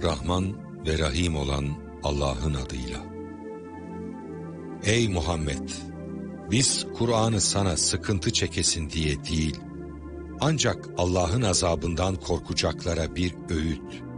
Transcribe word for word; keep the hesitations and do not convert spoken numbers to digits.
Rahman ve Rahim olan Allah'ın adıyla. Ey Muhammed! Biz Kur'an'ı sana sıkıntı çekesin diye değil, ancak Allah'ın azabından korkacaklara bir öğüt,